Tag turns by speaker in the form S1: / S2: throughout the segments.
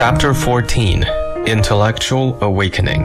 S1: Chapter 14 Intellectual Awakening.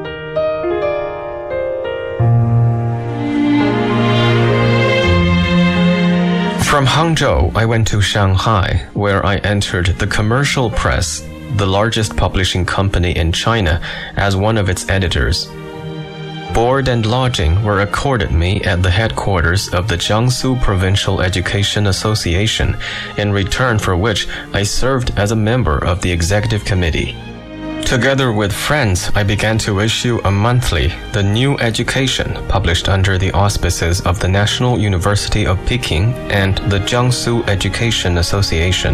S1: From Hangzhou, I went to Shanghai, where I entered the Commercial Press, the largest publishing company in China, as one of its editors. Board and lodging were accorded me at the headquarters of the Jiangsu Provincial Education Association, in return for which I served as a member of the executive committee. Together with friends, I began to issue a monthly, The New Education, published under the auspices of the National University of Peking and the Jiangsu Education Association.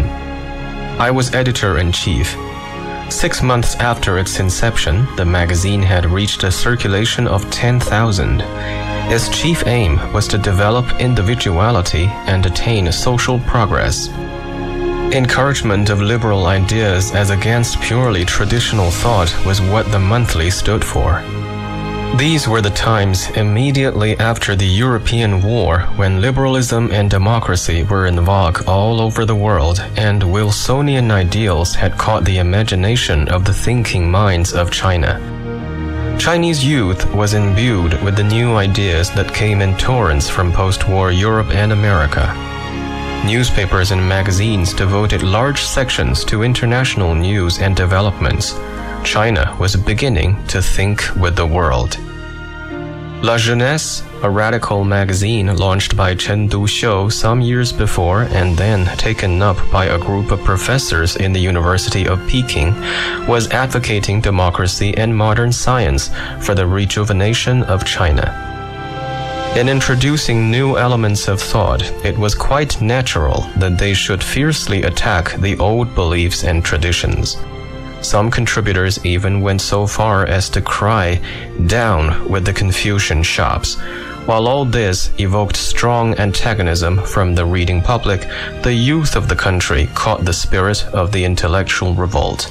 S1: I was editor-in-chief. 6 months after its inception, the magazine had reached a circulation of 10,000. Its chief aim was to develop individuality and attain social progress. Encouragement of liberal ideas as against purely traditional thought was what the monthly stood for. These were the times immediately after the European War, when liberalism and democracy were in vogue all over the world, and Wilsonian ideals had caught the imagination of the thinking minds of China. Chinese youth was imbued with the new ideas that came in torrents from post-war Europe and America. Newspapers and magazines devoted large sections to international news and developments. China was beginning to think with the world. La Jeunesse, a radical magazine launched by Chen Duxiu some years before and then taken up by a group of professors in the University of Peking, was advocating democracy and modern science for the rejuvenation of China. In introducing new elements of thought, it was quite natural that they should fiercely attack the old beliefs and traditions. Some contributors even went so far as to cry, "Down with the Confucian shops." While all this evoked strong antagonism from the reading public, the youth of the country caught the spirit of the intellectual revolt.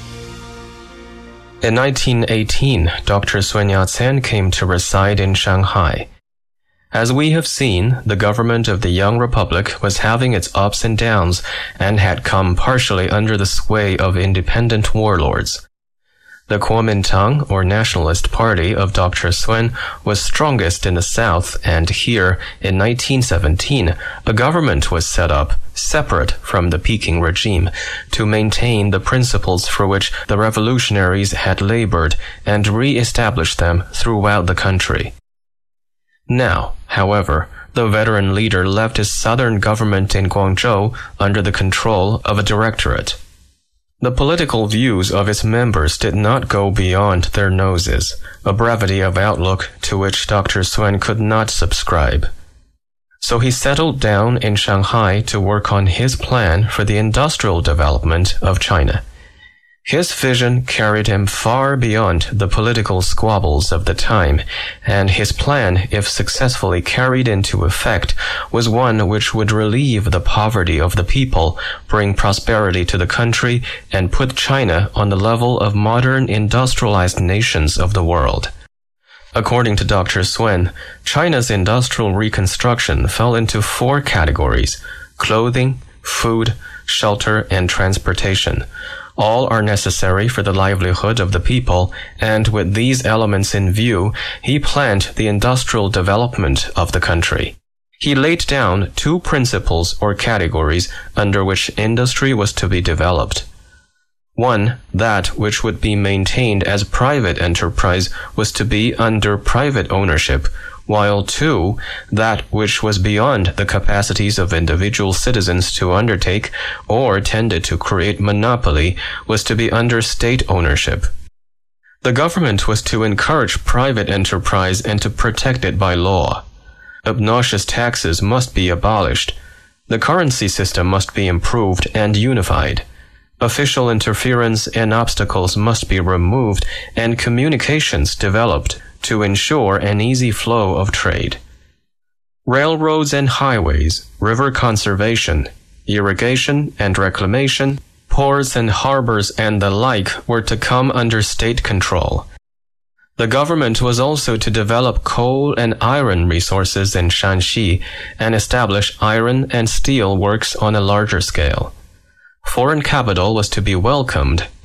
S1: In 1918, Dr. Sun Yat-sen came to reside in Shanghai. As we have seen, the government of the young republic was having its ups and downs and had come partially under the sway of independent warlords. The Kuomintang, or nationalist party of Dr. Sun, was strongest in the south, and here, in 1917, a government was set up, separate from the Peking regime, to maintain the principles for which the revolutionaries had labored and re-establish them throughout the country. Now, however, the veteran leader left his southern government in Guangzhou under the control of a directorate. The political views of its members did not go beyond their noses, a brevity of outlook to which Dr. Sun could not subscribe. So he settled down in Shanghai to work on his plan for the industrial development of China. His vision carried him far beyond the political squabbles of the time, and his plan, if successfully carried into effect, was one which would relieve the poverty of the people, bring prosperity to the country, and put China on the level of modern industrialized nations of the world. According to Dr. Sun, China's industrial reconstruction fell into 4 categories: clothing, food, shelter, and transportation. All are necessary for the livelihood of the people, and with these elements in view, he planned the industrial development of the country. He laid down 2 principles or categories under which industry was to be developed. 1, that which would be maintained as private enterprise was to be under private ownership, while 2, that which was beyond the capacities of individual citizens to undertake or tended to create monopoly was to be under state ownership. The government was to encourage private enterprise and to protect it by law. Obnoxious taxes must be abolished. The currency system must be improved and unified. Official interference and obstacles must be removed and communications developed to ensure an easy flow of trade. Railroads and highways, river conservation, irrigation and reclamation, ports and harbors and the like were to come under state control. The government was also to develop coal and iron resources in Shanxi and establish iron and steel works on a larger scale. Foreign capital was to be welcomed